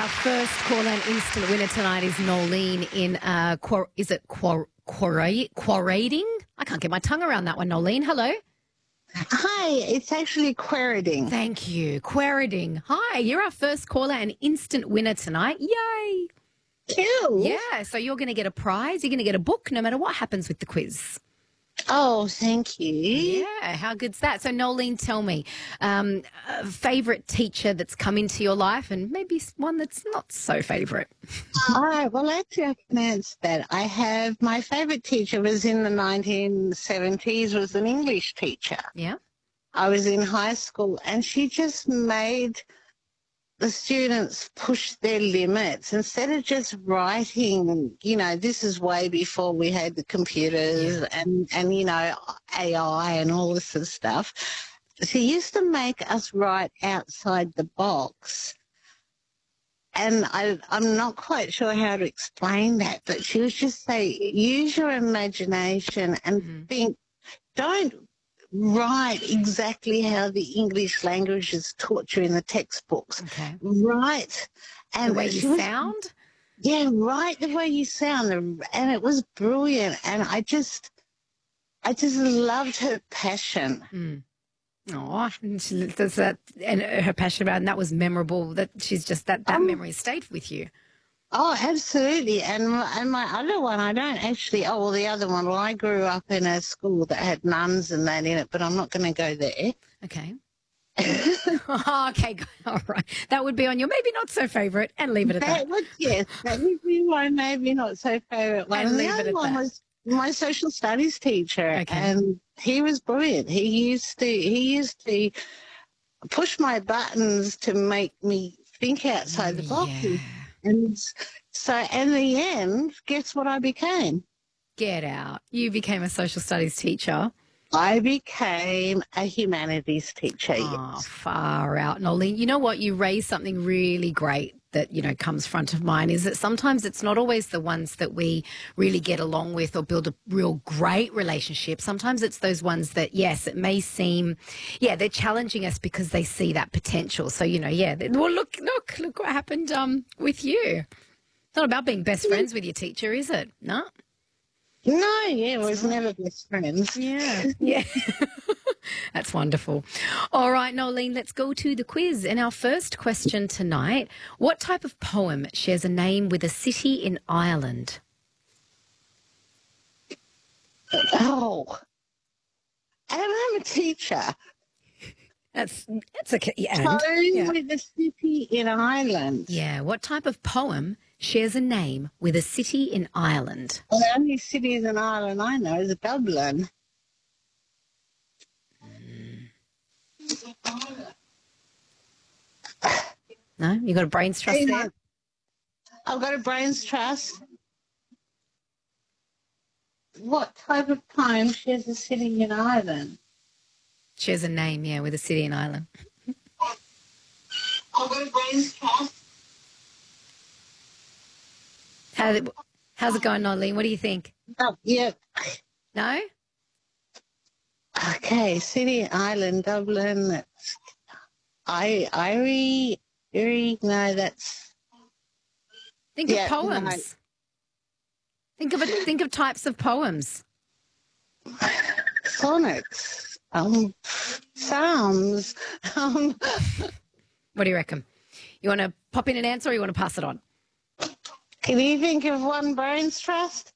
Our first caller and instant winner tonight is Nolene in, Quarrading? I can't get my tongue around that one, Nolene. Hello. Hi, it's actually Quarrading. Thank you. Quarrading. Hi, you're our first caller and instant winner tonight. Yay. Cool. Yeah, so you're going to get a prize. You're going to get a book no matter what happens with the quiz. Oh, thank you. Yeah, how good's that? So, Nolene, tell me, a favourite teacher that's come into your life and maybe one that's not so favourite. All right, well, actually, I can answer that. My favourite teacher was in the 1970s, was an English teacher. Yeah. I was in high school, and she just made the students push their limits instead of just writing, this is way before we had the computers and AI and all this sort of stuff. She used to make us write outside the box. And I'm not quite sure how to explain that, but she was just say, use your imagination and think, don't write exactly how the English language is taught you in the textbooks. Okay. Write. And the way you sound? Yeah, write the way you sound. And it was brilliant. And I just loved her passion. Mm. Oh, she does that, and her passion about it, and that was memorable. That she's just that memory stayed with you. Oh, absolutely. And my other one, I don't actually. Oh, well, the other one. Well, I grew up in a school that had nuns and that in it, but I'm not going to go there. Okay. Okay. All right. That would be on your maybe not so favourite, and leave it at that. Yes, that would be my maybe not so favourite one. And leave the it other at one that. was my social studies teacher, and he was brilliant. He used to push my buttons to make me think outside the box. Yeah. And so in the end, guess what I became? Get out. You became a social studies teacher. I became a humanities teacher. Oh, Yes. far out, Nolene. You know what? You raised something really great that, comes front of mind is that sometimes it's not always the ones that we really get along with or build a real great relationship. Sometimes it's those ones that, yes, it may seem, they're challenging us because they see that potential. So, well, look what happened with you. It's not about being best friends with your teacher, is it? No? No, it was never best friends. Yeah. That's wonderful. All right, Nolene, let's go to the quiz. And our first question tonight, what type of poem shares a name with a city in Ireland? Oh, and I'm a teacher. That's okay. Poem with a city in Ireland. Yeah, what type of poem shares a name with a city in Ireland? Well, the only city in Ireland I know is Dublin. No? You got a brain's trust there? I've got a brain's trust. What type of poem shares a city in Ireland? Shares a name, with a city in Ireland. I've got a brain's trust. How's it going, Nolene? What do you think? Oh, yeah. No? Okay, city, Ireland, Dublin. Irie, no, that's... Think of poems. No. Think of types of poems. Sonnets, psalms. What do you reckon? You want to pop in an answer or you want to pass it on? Can you think of one brain's trust?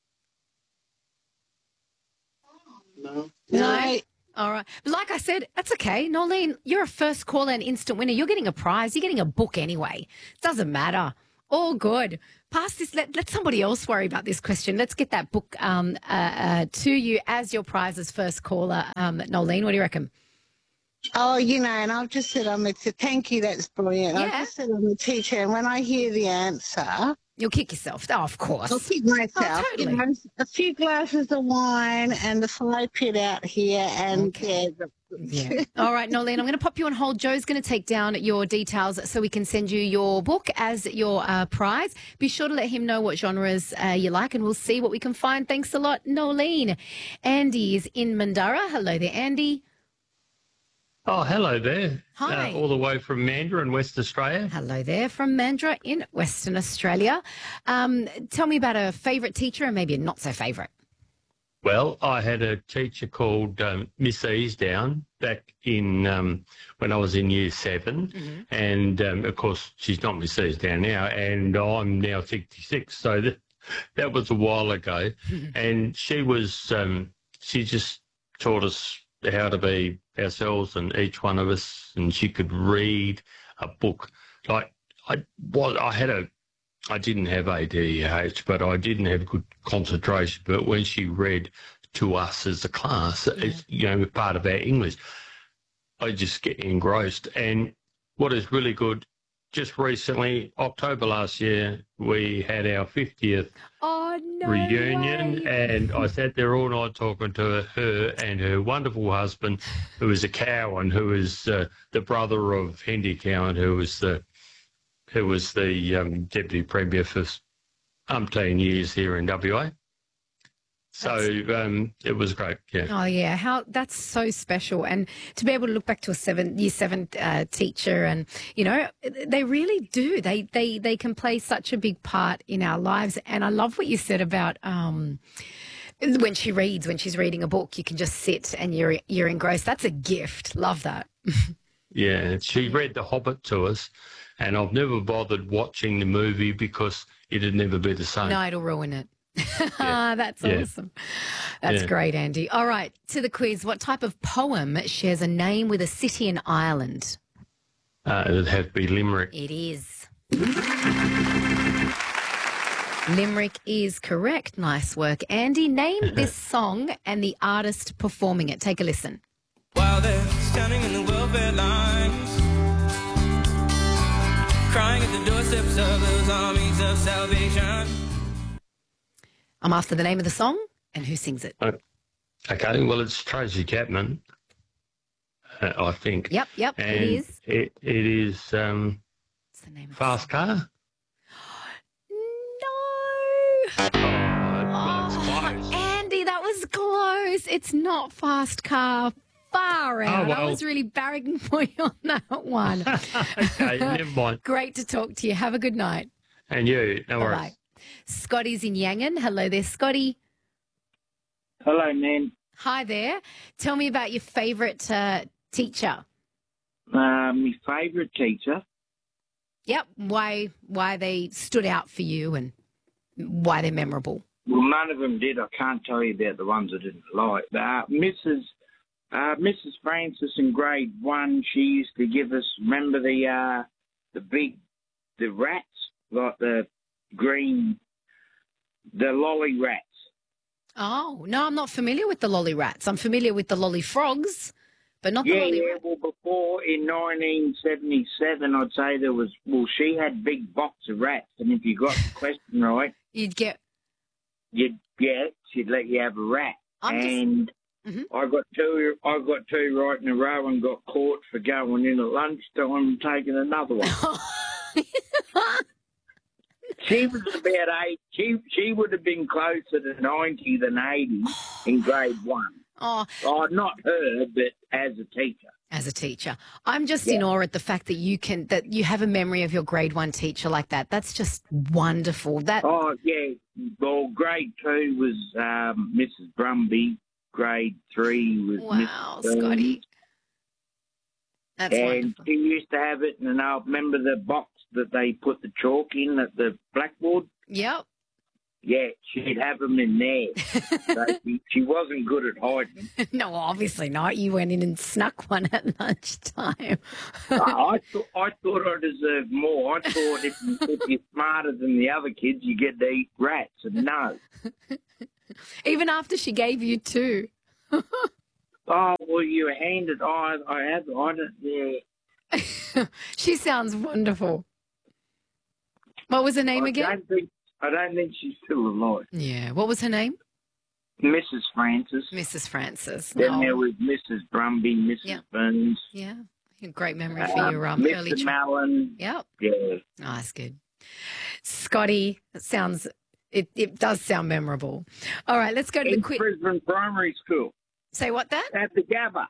No. All right. But like I said, that's okay. Nolene, you're a first caller and instant winner. You're getting a prize. You're getting a book anyway. It doesn't matter. All good. Pass this. Let somebody else worry about this question. Let's get that book to you as your prize as first caller. Nolene, what do you reckon? Oh, and I've just said thank you, that's brilliant. Yeah. I've just said I'm a teacher, and when I hear the answer... You'll kick yourself. Oh, of course. I'll kick myself. Oh, totally. A few glasses of wine and the fire pit out here and... Okay. Yeah. All right, Nolene, I'm going to pop you on hold. Joe's going to take down your details so we can send you your book as your prize. Be sure to let him know what genres you like and we'll see what we can find. Thanks a lot, Nolene. Andy is in Mandurah. Hello there, Andy. Oh, hello there. Hi. All the way from Mandurah in West Australia. Hello there from Mandurah in Western Australia. Tell me about a favourite teacher and maybe a not so favourite. Well, I had a teacher called Miss Easdown back in when I was in Year 7. And, of course, she's not Miss Easdown now, and I'm now 66. So that was a while ago. And she was she just taught us how to be ourselves and each one of us, and she could read a book. Like I didn't have ADHD, but I didn't have good concentration. But when she read to us as a class, it's, part of our English, I just get engrossed. And what is really good, just recently, October last year, we had our 50th reunion, and I sat there all night talking to her and her wonderful husband, who is a Cowan, who is the brother of Hendy Cowan, who was the Deputy Premier for umpteen years here in WA. So it was great, yeah. Oh, yeah. That's so special. And to be able to look back to a year 7 teacher and, they really do. They can play such a big part in our lives. And I love what you said about when she's reading a book, you can just sit and you're engrossed. That's a gift. Love that. Yeah, she read The Hobbit to us, and I've never bothered watching the movie because it'd never be the same. No, it'll ruin it. That's awesome. That's great, Andy. All right, to the quiz. What type of poem shares a name with a city in Ireland? It'd have to be Limerick. It is. Limerick is correct. Nice work, Andy. Name this song and the artist performing it. Take a listen. While they're standing in the welfare lines, crying at the doorsteps of those armies of salvation. I'm after the name of the song and who sings it. Okay, well, it's Tracy Chapman, I think. Yep, and it is. It is What's the name of Fast Car. No. Well, it's close. Andy, that was close. It's not Fast Car. Far out. well. I was really barragging for you on that one. Okay, never mind. Great to talk to you. Have a good night. And you, no worries. Bye-bye. Scotty's in Yangon. Hello there, Scotty. Hello, man. Hi there. Tell me about your favourite teacher. My favourite teacher. Yep. Why they stood out for you and why they're memorable. Well, none of them did. I can't tell you about the ones I didn't like. Mrs. Francis in grade 1, she used to give us. Remember the rats, like the green, the lolly rats. Oh, no, I'm not familiar with the lolly rats. I'm familiar with the lolly frogs, but not the lolly rats. Well, before in 1977, I'd say she had big box of rats, and if you got the question right, she'd let you have a rat. I got two right in a row and got caught for going in at lunchtime and taking another one. She was about 8. She would have been closer to 90 than 80 in grade 1. Oh, not her, but as a teacher. As a teacher, I'm just in awe at the fact that you have a memory of your grade 1 teacher like that. That's just wonderful. Oh yeah. Well, grade 2 was Mrs. Brumby. Grade 3 was wow, Mrs. Scotty. That's wonderful. She used to have it, and I remember the box that they put the chalk in at the blackboard. Yep. Yeah, she'd have them in there. So she wasn't good at hiding. No, obviously not. You went in and snuck one at lunchtime. I thought I deserved more. I thought if you're smarter than the other kids, you get to eat rats, and no. Even after she gave you 2. Oh, well, you handed. I don't. Yeah. She sounds wonderful. What was her name again? I don't think she's still alive. Yeah. What was her name? Mrs. Francis. Mrs. Francis. Then there was Mrs. Brumby, Mrs. Burns. Yeah. Great memory for your early Mr. Mallon. Yep. Yeah. Oh, that's good. Scotty, it does sound memorable. All right, let's go to the quick. Brisbane Primary School. Say what that? At the Gabba.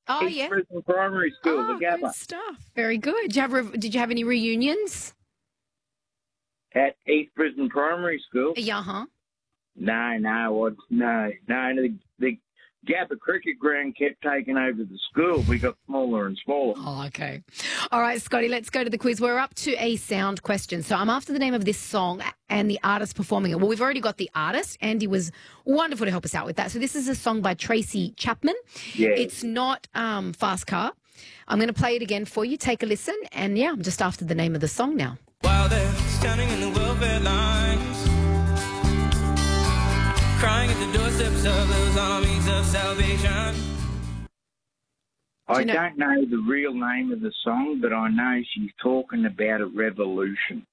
Oh, East yeah. Brisbane Primary School, Oh, the Gabba. good stuff. Very good. Did you have any reunions? At East Brisbane Primary School. Yeah, huh? No. The Gabba cricket ground kept taking over the school. We got smaller and smaller. Oh, okay. All right, Scotty, let's go to the quiz. We're up to a sound question. So I'm after the name of this song and the artist performing it. Well, we've already got the artist. Andy was wonderful to help us out with that. So this is a song by Tracy Chapman. Yeah. It's not Fast Car. I'm going to play it again for you. Take a listen. And, yeah, I'm just after the name of the song now. While they're standing in the welfare lines, crying at the doorsteps of those armies of salvation. I don't know the real name of the song, but I know she's talking about a revolution.